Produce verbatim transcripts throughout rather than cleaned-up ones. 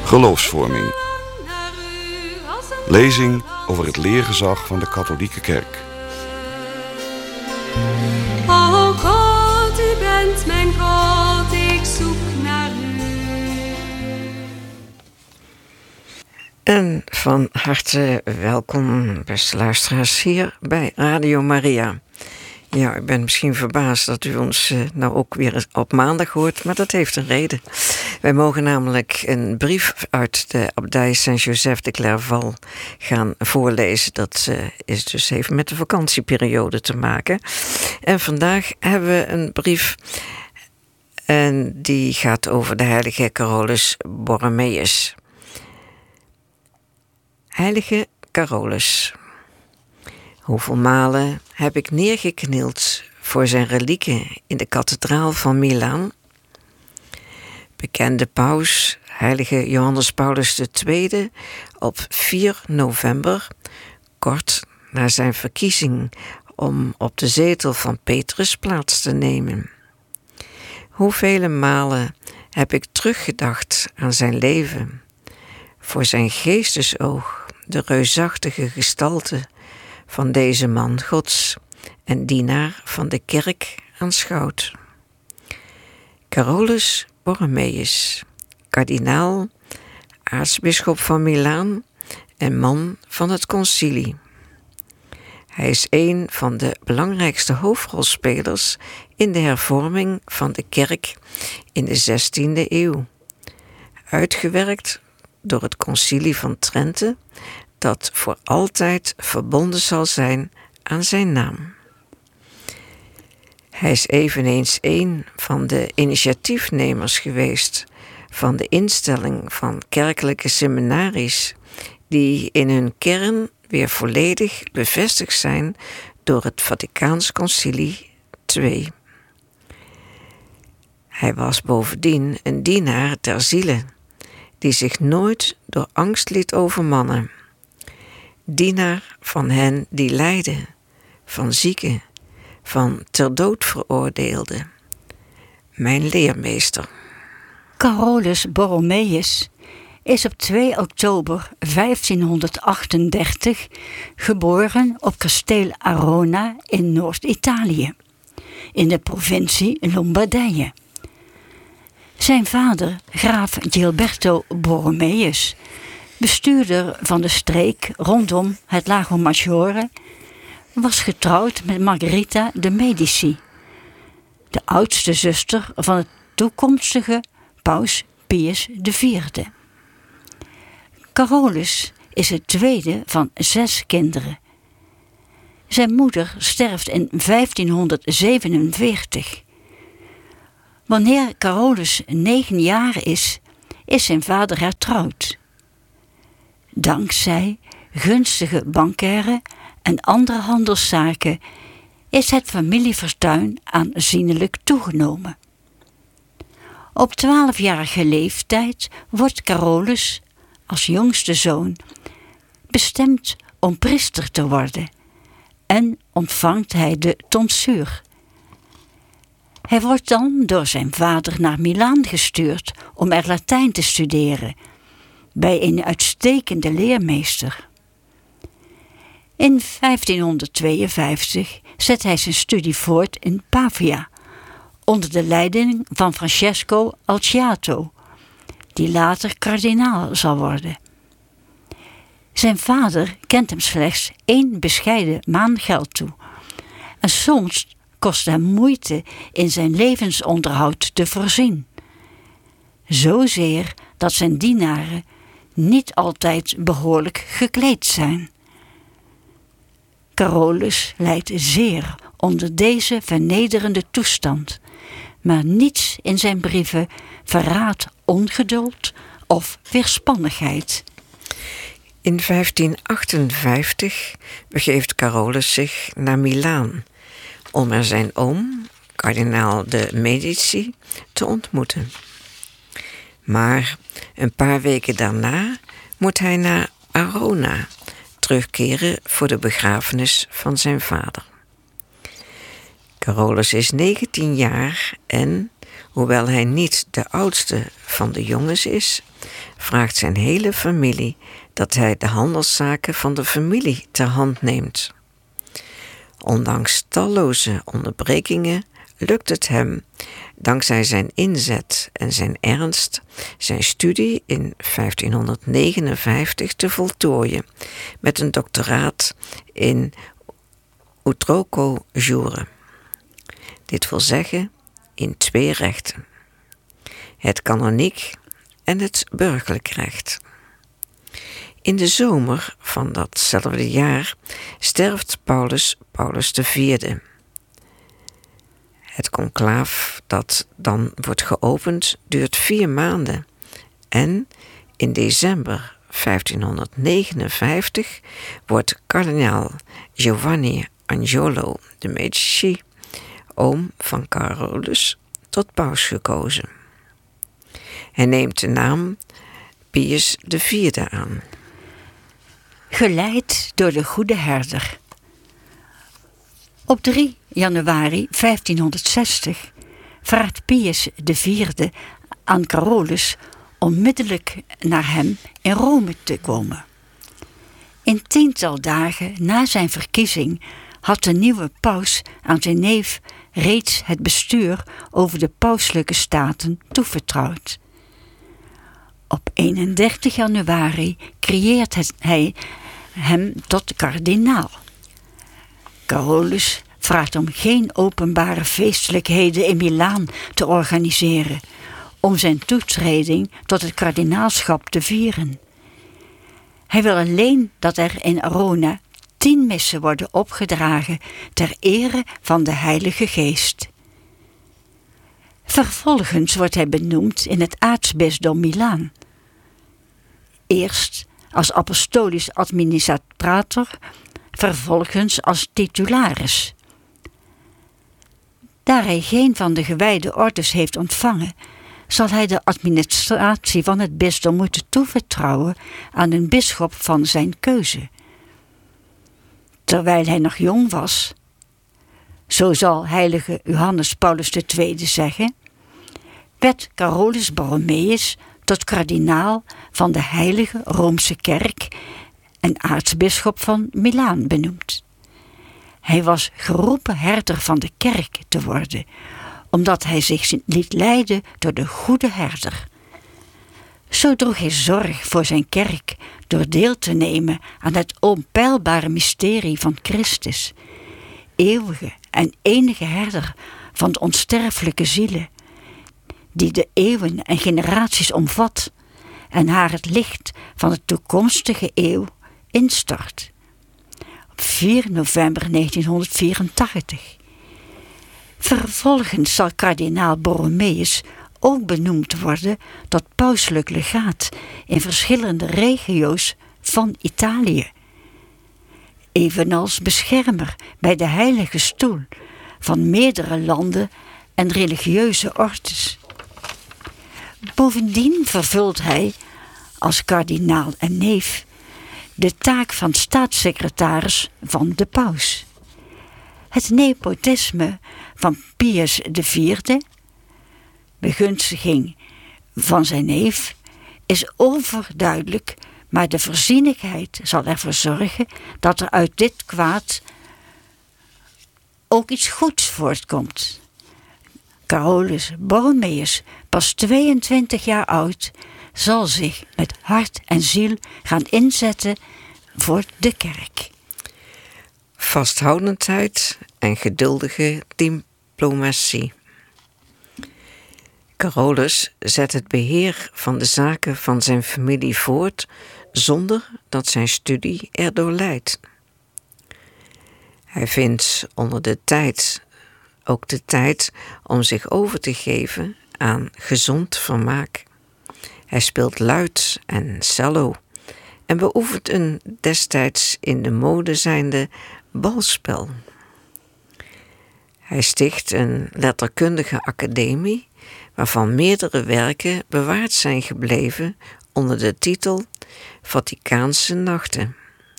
Geloofsvorming. Lezing over het leergezag van de katholieke kerk. O God, u bent mijn God, ik zoek naar u. En van harte welkom, beste luisteraars, hier bij Radio Maria. Ja, ik ben misschien verbaasd dat u ons uh, nou ook weer op maandag hoort, maar dat heeft een reden. Wij mogen namelijk een brief uit de abdij Saint-Joseph de Clairval gaan voorlezen. Dat uh, is dus even met de vakantieperiode te maken. En vandaag hebben we een brief en die gaat over de heilige Carolus Borromeus. Heilige Carolus. Hoeveel malen heb ik neergeknield voor zijn relieken in de kathedraal van Milaan? Bekende paus, heilige Johannes Paulus de Tweede, op vier november, kort na zijn verkiezing om op de zetel van Petrus plaats te nemen. Hoeveel malen heb ik teruggedacht aan zijn leven, voor zijn geestesoog, de reusachtige gestalte van deze man Gods en dienaar van de kerk aanschouwd. Carolus Borromeus, kardinaal, aartsbisschop van Milaan en man van het concilie. Hij is een van de belangrijkste hoofdrolspelers in de hervorming van de kerk in de zestiende eeuw, uitgewerkt door het concilie van Trente, dat voor altijd verbonden zal zijn aan zijn naam. Hij is eveneens een van de initiatiefnemers geweest van de instelling van kerkelijke seminaries, die in hun kern weer volledig bevestigd zijn door het Vaticaans Concilie twee. Hij was bovendien een dienaar ter ziele, die zich nooit door angst liet overmannen. Dienaar van hen die lijden, van zieken, van ter dood veroordeelden. Mijn leermeester. Carolus Borromeus is op twee oktober vijftienhonderdachtendertig geboren op kasteel Arona in Noord-Italië, in de provincie Lombardije. Zijn vader, graaf Gilberto Borromeus, bestuurder van de streek rondom het Lago Maggiore, was getrouwd met Margherita de Medici, de oudste zuster van het toekomstige paus Pius de Vierde. Carolus is het tweede van zes kinderen. Zijn moeder sterft in vijftienhonderdzevenenveertig. Wanneer Carolus negen jaar is, is zijn vader hertrouwd. Dankzij gunstige bankaire en andere handelszaken is het familiefortuin aanzienlijk toegenomen. Op twaalfjarige leeftijd wordt Carolus, als jongste zoon, bestemd om priester te worden en ontvangt hij de tonsuur. Hij wordt dan door zijn vader naar Milaan gestuurd om er Latijn te studeren, bij een uitstekende leermeester. In vijftienhonderdtweeënvijftig zet hij zijn studie voort in Pavia, onder de leiding van Francesco Alciato, die later kardinaal zal worden. Zijn vader kent hem slechts één bescheiden maandgeld toe, en soms kost hem moeite in zijn levensonderhoud te voorzien. Zozeer dat zijn dienaren niet altijd behoorlijk gekleed zijn. Carolus lijdt zeer onder deze vernederende toestand, maar niets in zijn brieven verraadt ongeduld of weerspannigheid. In vijftienhonderdachtenvijftig begeeft Carolus zich naar Milaan om er zijn oom, kardinaal de Medici, te ontmoeten. Maar een paar weken daarna moet hij naar Arona terugkeren voor de begrafenis van zijn vader. Carolus is negentien jaar en, Hoewel hij niet de oudste van de jongens is, vraagt zijn hele familie dat hij de handelszaken van de familie ter hand neemt. Ondanks talloze onderbrekingen lukt het hem, dankzij zijn inzet en zijn ernst, zijn studie in vijftienhonderdnegenenvijftig te voltooien met een doctoraat in outroco jure. Dit wil zeggen in twee rechten: het kanoniek en het burgerlijk recht. In de zomer van datzelfde jaar sterft Paulus Paulus de vierde. Het conclaaf dat dan wordt geopend duurt vier maanden en in december vijftienhonderdnegenenvijftig wordt kardinaal Giovanni Agnolo de Medici, oom van Carolus, tot paus gekozen. Hij neemt de naam Pius de vierde aan. Geleid door de goede herder. Op drie januari vijftienhonderdzestig vraagt Pius de vierde aan Carolus onmiddellijk naar hem in Rome te komen. In tiental dagen na zijn verkiezing had de nieuwe paus aan zijn neef reeds het bestuur over de pauselijke staten toevertrouwd. Op eenendertig januari creëert het, hij hem tot kardinaal. Carolus vraagt om geen openbare feestelijkheden in Milaan te organiseren, om zijn toetreding tot het kardinaalschap te vieren. Hij wil alleen dat er in Arona tien missen worden opgedragen ter ere van de Heilige Geest. Vervolgens wordt hij benoemd in het aartsbisdom Milaan. Eerst als apostolisch administrator, vervolgens als titularis. Daar hij geen van de gewijde ordes heeft ontvangen, zal hij de administratie van het bisdom moeten toevertrouwen aan een bisschop van zijn keuze. Terwijl hij nog jong was, zo zal heilige Johannes Paulus de tweede zeggen, werd Carolus Borromeus tot kardinaal van de Heilige Roomse Kerk en aartsbisschop van Milaan benoemd. Hij was geroepen herder van de kerk te worden, omdat hij zich liet leiden door de goede herder. Zo droeg hij zorg voor zijn kerk door deel te nemen aan het onpeilbare mysterie van Christus, eeuwige en enige herder van de onsterfelijke zielen, die de eeuwen en generaties omvat en haar het licht van de toekomstige eeuw instort. Op vier november negentienhonderdvierentachtig. Vervolgens zal kardinaal Borromeus ook benoemd worden tot pauselijk legaat in verschillende regio's van Italië. Evenals beschermer bij de heilige stoel van meerdere landen en religieuze ordes. Bovendien vervult hij, als kardinaal en neef, de taak van staatssecretaris van de paus. Het nepotisme van Pius de vierde, begunstiging van zijn neef, is overduidelijk, maar de voorzienigheid zal ervoor zorgen dat er uit dit kwaad ook iets goeds voortkomt. Carolus Borromeus, pas tweeëntwintig jaar oud, zal zich met hart en ziel gaan inzetten voor de kerk. Vasthoudendheid en geduldige diplomatie. Carolus zet het beheer van de zaken van zijn familie voort zonder dat zijn studie erdoor leidt. Hij vindt onder de tijd ook de tijd om zich over te geven aan gezond vermaak. Hij speelt luid en cello en beoefent een destijds in de mode zijnde balspel. Hij sticht een letterkundige academie waarvan meerdere werken bewaard zijn gebleven onder de titel Vaticaanse Nachten.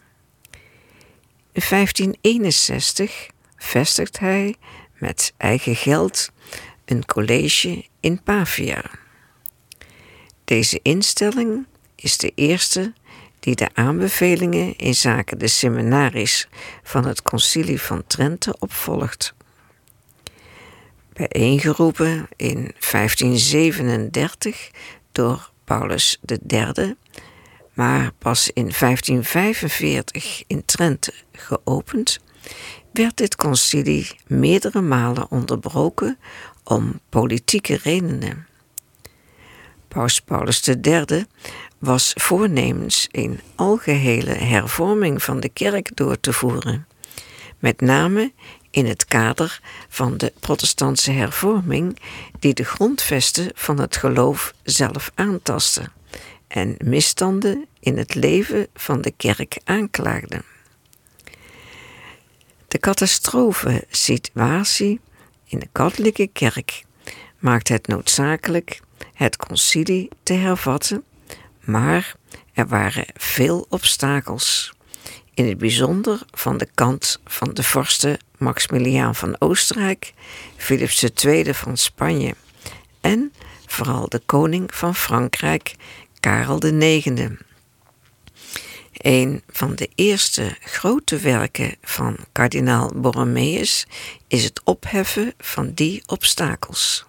In vijftien eenenzestig vestigt hij met eigen geld een college in Pavia. Deze instelling is de eerste die de aanbevelingen in zaken de seminaries van het Concilie van Trente opvolgt. Bijeengeroepen in vijftien zevenendertig door Paulus de derde, maar pas in vijftien vijfenveertig in Trente geopend, werd dit concilie meerdere malen onderbroken om politieke redenen. Paus Paulus de derde was voornemens een algehele hervorming van de kerk door te voeren, met name in het kader van de protestantse hervorming die de grondvesten van het geloof zelf aantastte en misstanden in het leven van de kerk aanklaagde. De catastrofesituatie in de katholieke kerk maakt het noodzakelijk het concilie te hervatten, maar er waren veel obstakels, in het bijzonder van de kant van de vorsten Maximiliaan van Oostenrijk, Philips de tweede van Spanje en vooral de koning van Frankrijk, Karel de negende. Een van de eerste grote werken van kardinaal Borromeus is het opheffen van die obstakels.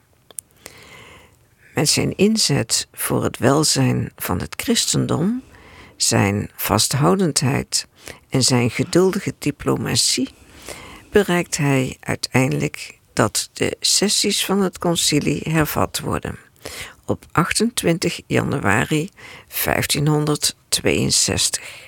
Met zijn inzet voor het welzijn van het christendom, zijn vasthoudendheid en zijn geduldige diplomatie bereikt hij uiteindelijk dat de sessies van het concilie hervat worden op achtentwintig januari vijftienhonderdtweeënzestig.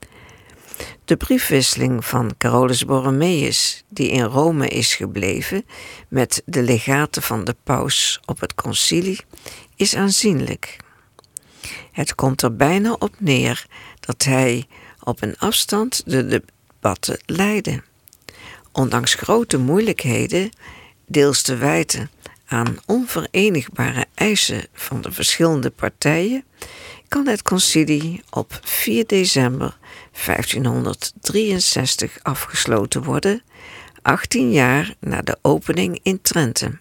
De briefwisseling van Carolus Borromeus, die in Rome is gebleven met de legaten van de paus op het concilie, is aanzienlijk. Het komt er bijna op neer dat hij op een afstand de debatten leidde. Ondanks grote moeilijkheden, deels te wijten aan onverenigbare eisen van de verschillende partijen, kan het concilie op vier december vijftienhonderddrieënzestig afgesloten worden, achttien jaar na de opening in Trente.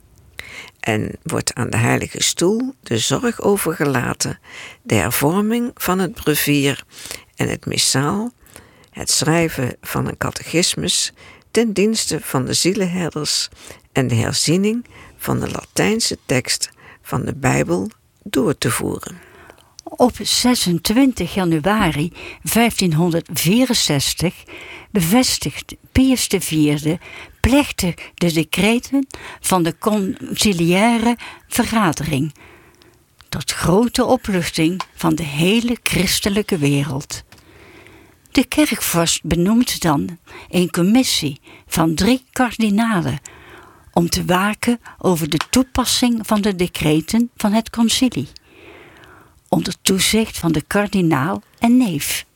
En wordt aan de Heilige Stoel de zorg overgelaten de hervorming van het brevier en het missaal, het schrijven van een catechismus ten dienste van de zielenherders en de herziening van de Latijnse tekst van de Bijbel door te voeren. Op zesentwintig januari vijftienhonderdvierenzestig bevestigt Pius de vierde plechtig de decreten van de conciliaire vergadering, tot grote opluchting van de hele christelijke wereld. De kerkvorst benoemt dan een commissie van drie kardinalen om te waken over de toepassing van de decreten van het concilie, onder toezicht van de kardinaal en neef.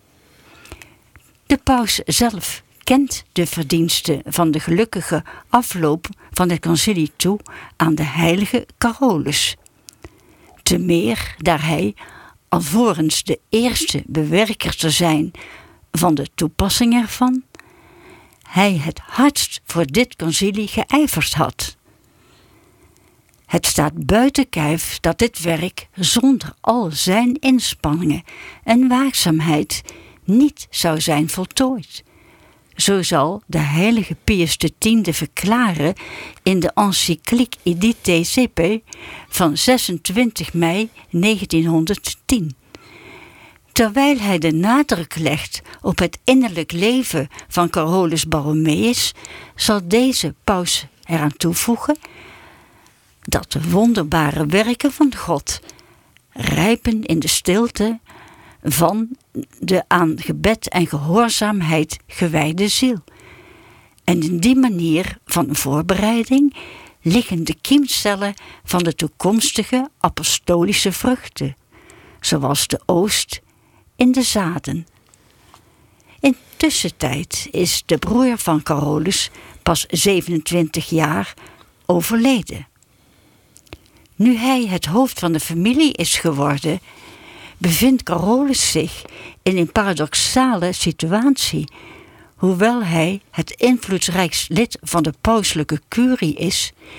De paus zelf kent de verdiensten van de gelukkige afloop van het concilie toe aan de heilige Carolus. Te meer daar hij, alvorens de eerste bewerker te zijn van de toepassing ervan, hij het hardst voor dit concilie geijverd had. Het staat buiten kijf dat dit werk zonder al zijn inspanningen en waakzaamheid niet zou zijn voltooid. Zo zal de heilige Pius de tiende verklaren in de encycliek Edite Sepe van zesentwintig mei negentienhonderdtien. Terwijl hij de nadruk legt op het innerlijk leven van Carolus Borromeus, zal deze paus eraan toevoegen dat de wonderbare werken van God rijpen in de stilte van de aan gebed en gehoorzaamheid gewijde ziel. En in die manier van voorbereiding liggen de kiemcellen van de toekomstige apostolische vruchten, zoals de oost in de zaden. In tussentijd is de broer van Carolus pas zevenentwintig jaar overleden. Nu hij het hoofd van de familie is geworden, bevindt Carolus zich in een paradoxale situatie. Hoewel hij het invloedrijkst lid van de pauselijke curie is,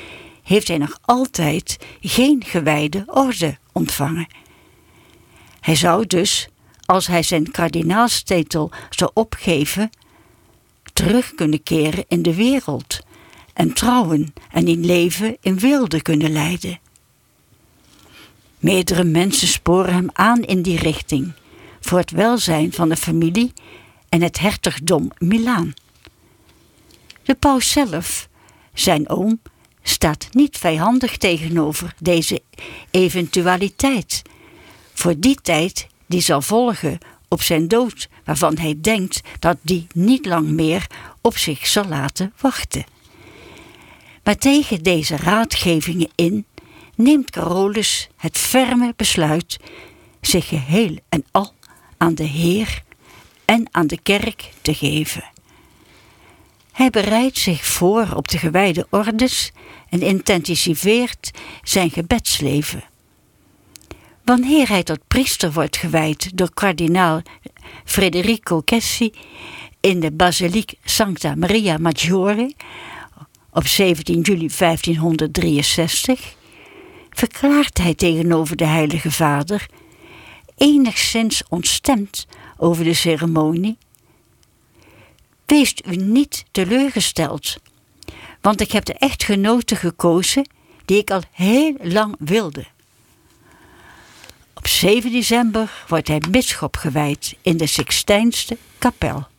heeft hij nog altijd geen gewijde orde ontvangen. Hij zou dus, als hij zijn kardinaalstitel zou opgeven, terug kunnen keren in de wereld en trouwen en in leven in weelde kunnen leiden. Meerdere mensen sporen hem aan in die richting, voor het welzijn van de familie en het hertogdom Milaan. De paus zelf, zijn oom, staat niet vijandig tegenover deze eventualiteit. Voor die tijd die zal volgen op zijn dood, waarvan hij denkt dat die niet lang meer op zich zal laten wachten. Maar tegen deze raadgevingen in neemt Carolus het ferme besluit zich geheel en al aan de Heer en aan de kerk te geven. Hij bereidt zich voor op de gewijde ordes en intensiveert zijn gebedsleven. Wanneer hij tot priester wordt gewijd door kardinaal Federico Cessi in de basiliek Sancta Maria Maggiore op zeventien juli vijftienhonderddrieënzestig, verklaart hij tegenover de Heilige Vader, enigszins ontstemd over de ceremonie: weest u niet teleurgesteld, want ik heb de echtgenote gekozen die ik al heel lang wilde. Op zeven december wordt hij bisschop gewijd in de Sixtijnse kapel.